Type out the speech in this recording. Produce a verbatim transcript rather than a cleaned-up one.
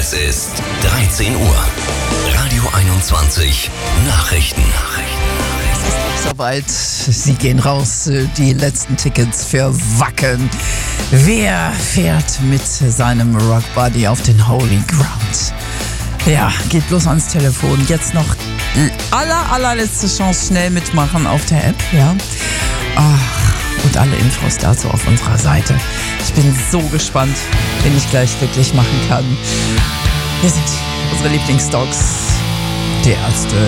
Es ist dreizehn Uhr. Radio einundzwanzig Nachrichten. Soweit, sie gehen raus, die letzten Tickets für Wacken. Wer fährt mit seinem Rockbuddy auf den Holy Ground? Ja, geht bloß ans Telefon. Jetzt noch aller, allerletzte Chance, schnell mitmachen auf der App, ja. Ach, und alle Infos dazu auf unserer Seite. Ich bin so gespannt, wen ich gleich glücklich machen kann. Hier sind unsere Lieblingsdogs, die Ärzte.